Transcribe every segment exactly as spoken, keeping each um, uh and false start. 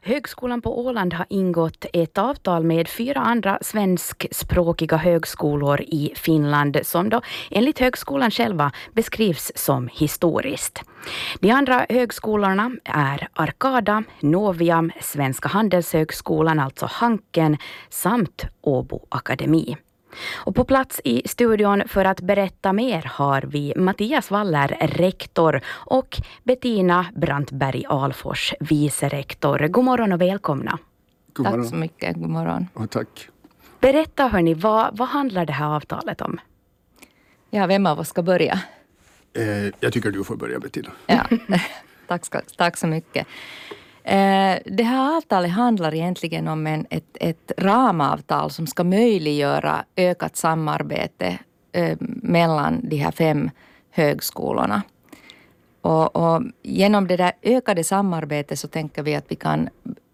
Högskolan på Åland har ingått ett avtal med fyra andra svenskspråkiga högskolor i Finland som då enligt högskolan själva beskrivs som historiskt. De andra högskolorna är Arkada, Novia, Svenska handelshögskolan, alltså Hanken, samt Åbo Akademi. Och på plats i studion för att berätta mer har vi Mattias Waller, rektor, och Bettina Brantberg Alfors, vicerektor. God morgon och välkomna. God morgon. Tack så mycket, god morgon. Och tack. Berätta hörni, vad, vad handlar det här avtalet om? Ja, vem av oss ska börja? Eh, jag tycker du får börja, Bettina. Ja, tack, ska, tack så mycket. Eh, det här avtalet handlar egentligen om en, ett, ett ramavtal som ska möjliggöra ökat samarbete eh, mellan de här fem högskolorna. Och, och genom det där ökade samarbetet så tänker vi att vi kan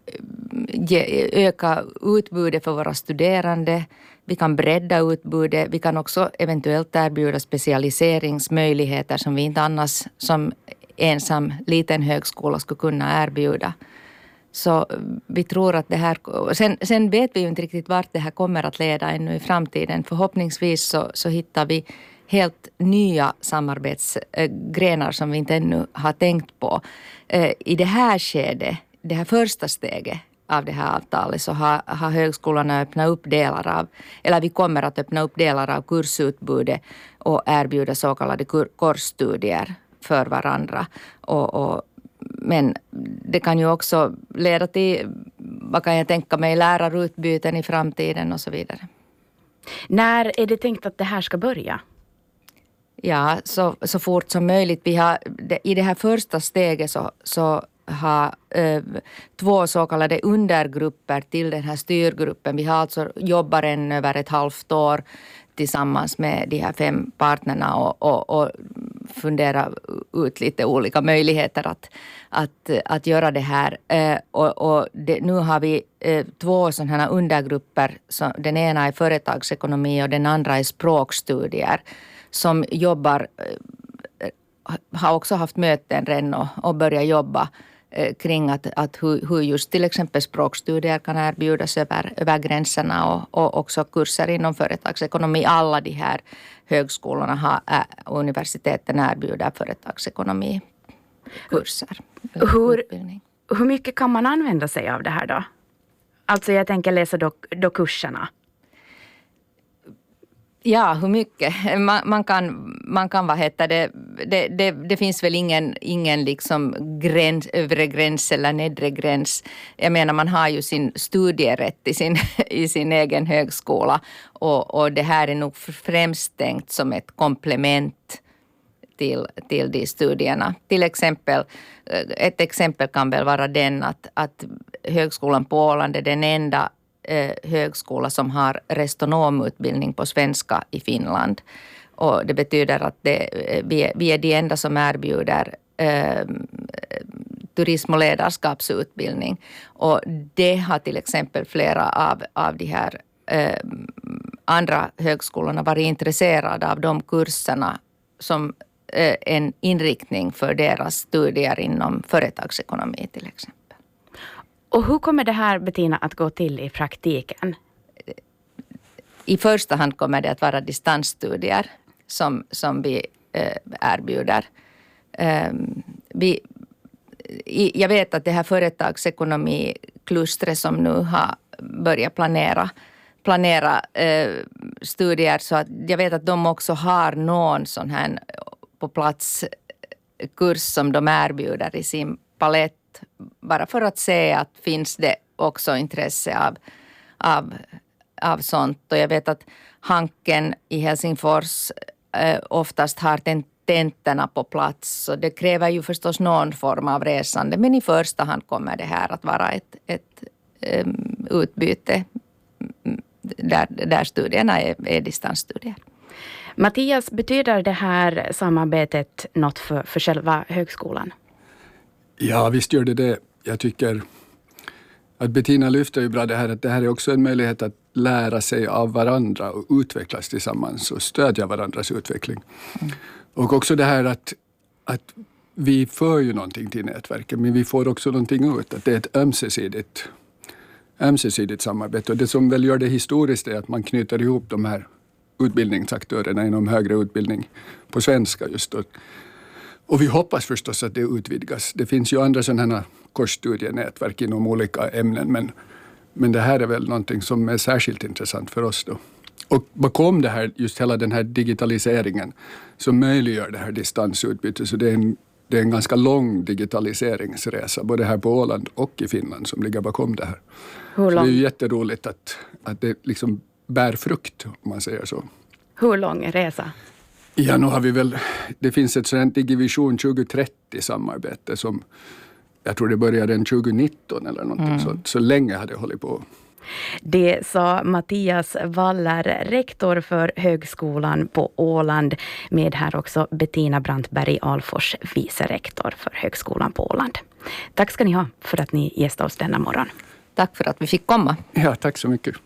ge, öka utbudet för våra studerande. Vi kan bredda utbudet. Vi kan också eventuellt erbjuda specialiseringsmöjligheter som vi inte annars som ensam liten högskola skulle kunna erbjuda. Så vi tror att det här... Sen, sen vet vi ju inte riktigt vart det här kommer att leda ännu i framtiden. Förhoppningsvis så, så hittar vi helt nya samarbetsgrenar som vi inte ännu har tänkt på. I det här skedet, det här första steget av det här avtalet, så har, har högskolorna öppnat upp delar av, eller vi kommer att öppna upp delar av kursutbudet och erbjuda så kallade kur, kursstudier för varandra. Och, och, men det kan ju också leda till, vad kan jag tänka mig, lärarutbyten i framtiden och så vidare. När är det tänkt att det här ska börja? Ja, så, så fort som möjligt. Vi har, i det här första steget så, så har eh, två så kallade undergrupper till den här styrgruppen. Vi har alltså jobbar en över ett halvt år tillsammans med de här fem partnerna och, och, och fundera ut lite olika möjligheter att, att, att göra det här. Eh, och och det, nu har vi eh, två sådana här undergrupper. Så den ena är företagsekonomi och den andra är språkstudier som jobbar, eh, har också haft möten redan och, och börjat jobba eh, kring att, att hur, hur just till exempel språkstudier kan erbjudas över, över gränserna och, och också kurser inom företagsekonomi. Alla de här högskolorna har, äh, universiteten erbjuder företagsekonomikurser. Hur, hur mycket kan man använda sig av det här då? Alltså jag tänker läsa då, då kurserna. Ja, hur mycket? Man, man kan, man kan vad heter det, det, det, det finns väl ingen, ingen liksom gräns, övre gräns eller nedre gräns. Jag menar, man har ju sin studierätt i sin, i sin egen högskola och, och det här är nog främst tänkt som ett komplement till, till de studierna. Till exempel, ett exempel kan väl vara den att, att högskolan på Åland är den enda högskola som har restonomutbildning på svenska i Finland. Och det betyder att det, vi, vi är de enda som erbjuder eh, turism- och ledarskapsutbildning. Och det har till exempel flera av, av de här eh, andra högskolorna varit intresserade av de kurserna som eh, en inriktning för deras studier inom företagsekonomi till exempel. Och hur kommer det här, Bettina, att gå till i praktiken? I första hand kommer det att vara distansstudier som, som vi eh, erbjuder. Um, vi, i, jag vet att det här företagsekonomiklustret som nu har börjat planera, planera eh, studier, så att jag vet att de också har någon sån här på plats kurs som de erbjuder i sin palett. Bara för att se att finns det också intresse av, av, av sånt. Och jag vet att Hanken i Helsingfors eh, oftast har tentorna på plats. Så det kräver ju förstås någon form av resande. Men i första hand kommer det här att vara ett, ett um, utbyte där, där studierna är, är distansstudier. Mattias, betyder det här samarbetet något för, för själva högskolan? Ja, visst gör det det. Jag tycker att Bettina lyfter ju bra det här att det här är också en möjlighet att lära sig av varandra och utvecklas tillsammans och stödja varandras utveckling. Mm. Och också det här att, att vi för ju någonting till nätverket, men vi får också någonting ut. Att det är ett ömsesidigt, ömsesidigt samarbete. Och det som väl gör det historiskt är att man knyter ihop de här utbildningsaktörerna inom högre utbildning på svenska just då. Och vi hoppas förstås att det utvidgas. Det finns ju andra sådana här kursstudienätverk inom olika ämnen, men, men det här är väl någonting som är särskilt intressant för oss då. Och bakom det här, just hela den här digitaliseringen, så möjliggör det här distansutbyte. Så det är en, det är en ganska lång digitaliseringsresa, både här på Åland och i Finland, som ligger bakom det här. Hur lång? Så det är ju jätteroligt att, att det liksom bär frukt, om man säger så. Hur lång resa? Ja, nu har vi väl, det finns ett sådant Digivision tjugo trettio-samarbete som jag tror det började den tjugo nitton eller någonting, mm. så, så länge hade jag hållit på. Det sa Mattias Waller, rektor för högskolan på Åland, med här också Bettina Brantberg Alfors, vicerektor för högskolan på Åland. Tack ska ni ha för att ni gästade oss denna morgon. Tack för att vi fick komma. Ja, tack så mycket.